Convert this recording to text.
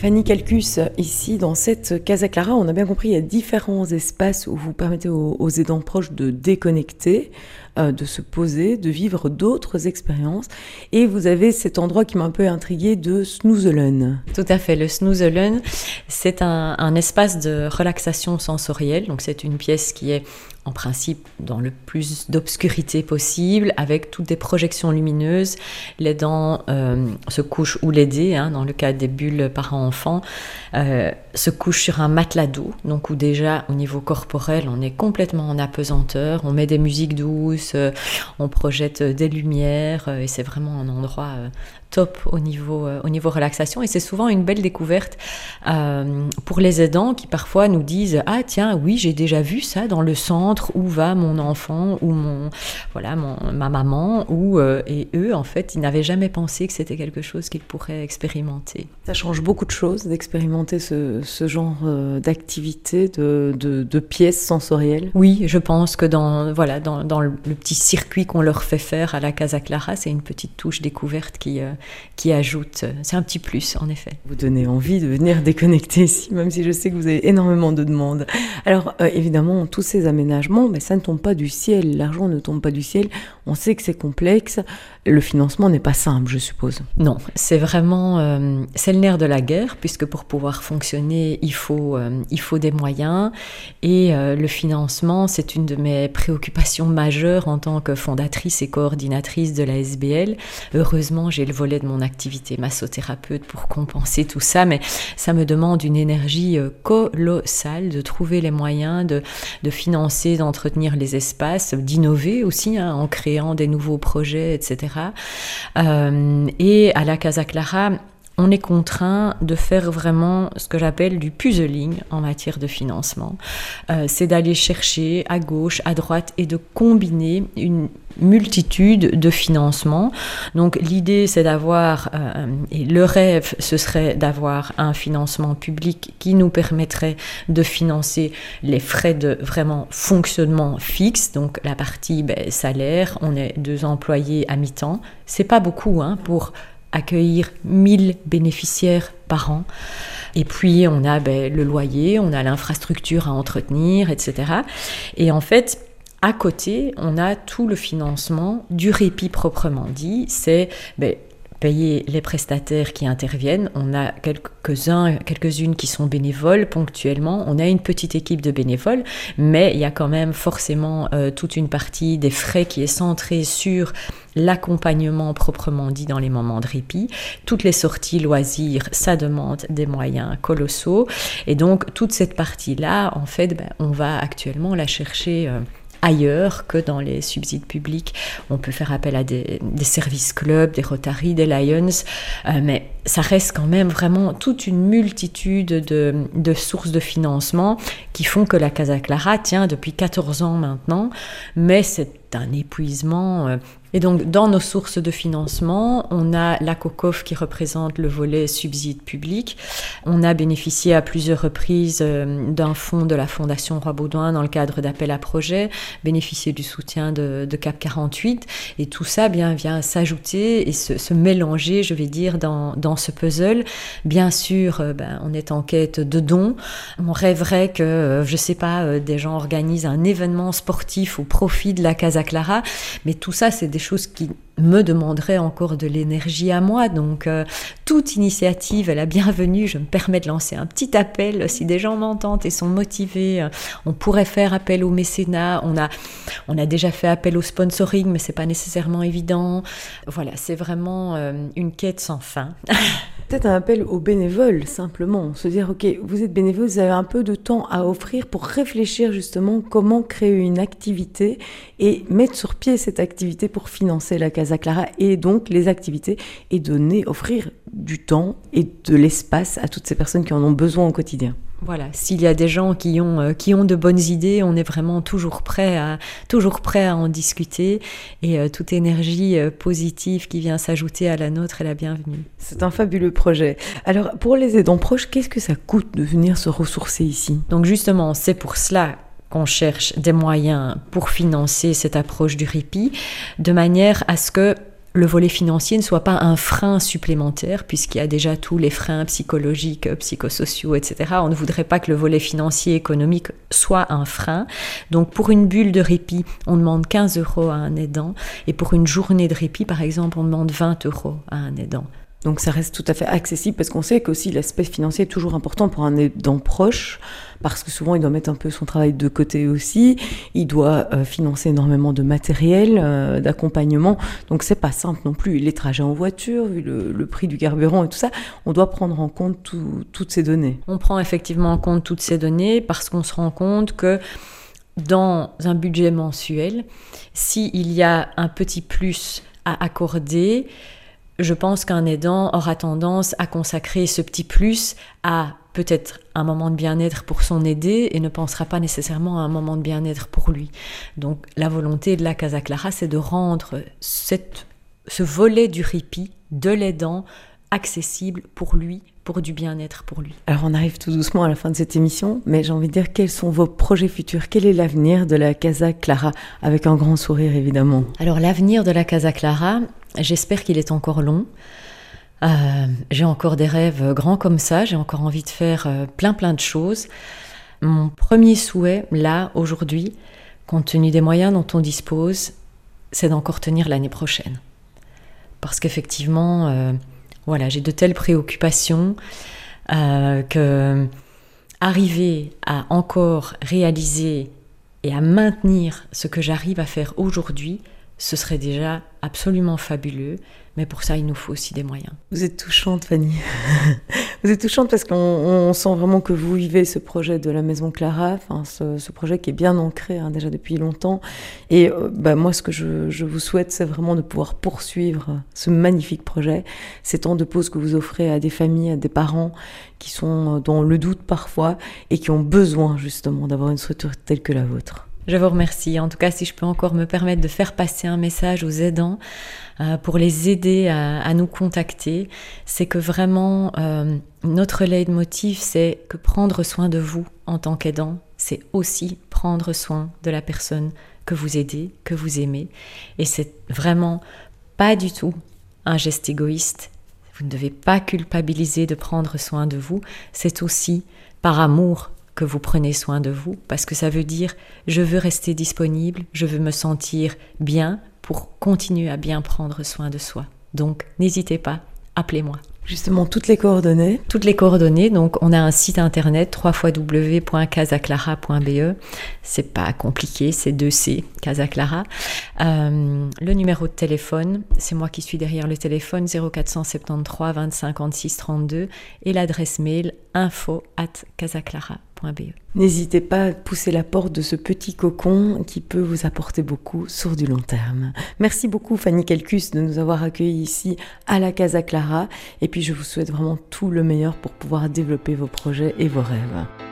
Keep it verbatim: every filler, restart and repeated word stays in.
Fanny Calcus, ici dans cette Casa Clara, on a bien compris, il y a différents espaces où vous permettez aux, aux aidants proches de déconnecter, euh, de se poser, de vivre d'autres expériences. Et vous avez cet endroit qui m'a un peu intriguée de Snoezelen. Tout à fait, le Snoezelen, c'est un, un espace de relaxation sensorielle. Donc c'est une pièce qui est en principe dans le plus d'obscurité possible, avec toutes des projections lumineuses. L'aidant euh, se couche, ou l'aidé, hein, dans le cas des bulles parents-enfants, euh, se couche sur un matelas doux, donc où déjà au niveau corporel on est complètement en apesanteur, on met des musiques douces, euh, on projette des lumières, euh, et c'est vraiment un endroit euh, top au niveau, euh, au niveau relaxation, et c'est souvent une belle découverte euh, pour les aidants qui parfois nous disent « Ah tiens, oui, j'ai déjà vu ça dans le centre où va mon enfant ou mon, voilà, mon, ma maman, ou, euh, et eux, en fait, ils n'avaient jamais pensé que c'était quelque chose qu'ils pourraient expérimenter. » Ça change beaucoup de choses d'expérimenter ce, ce genre euh, d'activité, de, de, de pièces sensorielles. Oui, je pense que dans, voilà, dans, dans le, le petit circuit qu'on leur fait faire à la Casa Clara, c'est une petite touche découverte qui, euh, qui ajoute, c'est un petit plus en effet. Vous donnez envie de venir déconnecter ici, même si je sais que vous avez énormément de demandes. Alors euh, évidemment, tous ces aménagements, ben, ça ne tombe pas du ciel, l'argent ne tombe pas du ciel, on sait que c'est complexe, le financement n'est pas simple, je suppose. Non, c'est vraiment, euh, c'est le nerf de la guerre, puisque pour pouvoir fonctionner, il faut, euh, il faut des moyens, et euh, le financement, c'est une de mes préoccupations majeures en tant que fondatrice et coordinatrice de la S B L. Heureusement, j'ai le volet de mon activité massothérapeute pour compenser tout ça, mais ça me demande une énergie colossale de trouver les moyens de, de financer, d'entretenir les espaces, d'innover aussi, hein, en créant des nouveaux projets, et cetera. Euh, et à la Casa Clara, on est contraint de faire vraiment ce que j'appelle du puzzling en matière de financement. Euh, c'est d'aller chercher à gauche, à droite et de combiner une multitude de financements. Donc l'idée, c'est d'avoir, euh, et le rêve, ce serait d'avoir un financement public qui nous permettrait de financer les frais de vraiment fonctionnement fixe, donc la partie ben, salaire. On est deux employés à mi-temps. C'est pas beaucoup, hein, pour accueillir mille bénéficiaires par an. Et puis, on a ben, le loyer, on a l'infrastructure à entretenir, et cetera. Et en fait, à côté, on a tout le financement du répit proprement dit. C'est ben, payer les prestataires qui interviennent. On a quelques-uns, quelques-unes qui sont bénévoles ponctuellement. On a une petite équipe de bénévoles, mais il y a quand même forcément euh, toute une partie des frais qui est centrée sur l'accompagnement proprement dit dans les moments de répit. Toutes les sorties loisirs, ça demande des moyens colossaux. Et donc, toute cette partie-là, en fait, ben, on va actuellement la chercher euh, ailleurs que dans les subsides publics. On peut faire appel à des, des services clubs, des Rotary, des Lions, euh, mais ça reste quand même vraiment toute une multitude de, de sources de financement qui font que la Casa Clara tient depuis quatorze ans maintenant, mais c'est un épuisement. Euh, Et donc, dans nos sources de financement, on a la COCOF qui représente le volet subside public. On a bénéficié à plusieurs reprises euh, d'un fonds de la Fondation Roi-Baudouin dans le cadre d'appel à projets, bénéficié du soutien de, de CAP quarante-huit. Et tout ça bien, vient s'ajouter et se, se mélanger, je vais dire, dans, dans ce puzzle. Bien sûr, euh, ben, on est en quête de dons. On rêverait que, euh, je ne sais pas, euh, des gens organisent un événement sportif au profit de la Casa Clara. Mais tout ça, c'est des choses qui me demanderaient encore de l'énergie à moi. Donc, euh, toute initiative est la bienvenue. Je me permets de lancer un petit appel. Si des gens m'entendent et sont motivés, euh, on pourrait faire appel au mécénat. On a, on a déjà fait appel au sponsoring, mais c'est pas nécessairement évident. Voilà, c'est vraiment euh, une quête sans fin. Peut-être un appel aux bénévoles, simplement. Se dire, ok, vous êtes bénévole, vous avez un peu de temps à offrir pour réfléchir justement comment créer une activité et mettre sur pied cette activité pour financer la Casa Clara et donc les activités et donner, offrir du temps et de l'espace à toutes ces personnes qui en ont besoin au quotidien. Voilà, s'il y a des gens qui ont, euh, qui ont de bonnes idées, on est vraiment toujours prêt à, toujours prêt à en discuter et euh, toute énergie euh, positive qui vient s'ajouter à la nôtre est la bienvenue. C'est un fabuleux projet. Alors, pour les aidants proches, qu'est-ce que ça coûte de venir se ressourcer ici ? Donc justement, c'est pour cela qu'on cherche des moyens pour financer cette approche du répit, de manière à ce que le volet financier ne soit pas un frein supplémentaire, puisqu'il y a déjà tous les freins psychologiques, psychosociaux, et cetera. On ne voudrait pas que le volet financier économique soit un frein. Donc pour une bulle de répit, on demande quinze euros à un aidant, et pour une journée de répit, par exemple, on demande vingt euros à un aidant. Donc ça reste tout à fait accessible, parce qu'on sait qu'aussi l'aspect financier est toujours important pour un aidant proche, parce que souvent il doit mettre un peu son travail de côté aussi, il doit euh, financer énormément de matériel, euh, d'accompagnement, donc c'est pas simple non plus. Les trajets en voiture, vu le, le prix du carburant et tout ça, on doit prendre en compte tout, toutes ces données. On prend effectivement en compte toutes ces données, parce qu'on se rend compte que dans un budget mensuel, s'il y a un petit plus à accorder, je pense qu'un aidant aura tendance à consacrer ce petit plus à peut-être un moment de bien-être pour son aidé et ne pensera pas nécessairement à un moment de bien-être pour lui. Donc la volonté de la Casa Clara, c'est de rendre cette, ce volet du répit de l'aidant accessible pour lui, pour du bien-être pour lui. Alors on arrive tout doucement à la fin de cette émission, mais j'ai envie de dire, quels sont vos projets futurs? Quel est l'avenir de la Casa Clara? Avec un grand sourire évidemment. Alors l'avenir de la Casa Clara, j'espère qu'il est encore long. Euh, j'ai encore des rêves grands comme ça, j'ai encore envie de faire euh, plein plein de choses. Mon premier souhait, là, aujourd'hui, compte tenu des moyens dont on dispose, c'est d'encore tenir l'année prochaine. Parce qu'effectivement, euh, voilà, j'ai de telles préoccupations euh, que arriver à encore réaliser et à maintenir ce que j'arrive à faire aujourd'hui, ce serait déjà absolument fabuleux, mais pour ça, il nous faut aussi des moyens. Vous êtes touchante, Fanny. Vous êtes touchante parce qu'on on sent vraiment que vous vivez ce projet de la Maison Clara, enfin, ce, ce projet qui est bien ancré hein, déjà depuis longtemps. Et euh, bah, moi, ce que je, je vous souhaite, c'est vraiment de pouvoir poursuivre ce magnifique projet, ces temps de pause que vous offrez à des familles, à des parents qui sont dans le doute parfois et qui ont besoin justement d'avoir une structure telle que la vôtre. Je vous remercie. En tout cas, si je peux encore me permettre de faire passer un message aux aidants euh, pour les aider à, à nous contacter, c'est que vraiment, euh, notre leitmotiv, c'est que prendre soin de vous en tant qu'aidant, c'est aussi prendre soin de la personne que vous aidez, que vous aimez. Et c'est vraiment pas du tout un geste égoïste. Vous ne devez pas culpabiliser de prendre soin de vous. C'est aussi par amour que vous prenez soin de vous, parce que ça veut dire je veux rester disponible, je veux me sentir bien pour continuer à bien prendre soin de soi. Donc n'hésitez pas, appelez-moi. Justement, toutes les coordonnées. Toutes les coordonnées, donc on a un site internet w w w point casa clara point b e. C'est pas compliqué, c'est deux C, Casa Clara. Euh, le numéro de téléphone, c'est moi qui suis derrière le téléphone, zéro quatre cent soixante-treize vingt cinquante-six trente-deux, et l'adresse mail info arobase casa clara point b e. N'hésitez pas à pousser la porte de ce petit cocon qui peut vous apporter beaucoup sur du long terme. Merci beaucoup Fanny Kelkus de nous avoir accueillis ici à la Casa Clara, et puis je vous souhaite vraiment tout le meilleur pour pouvoir développer vos projets et vos rêves.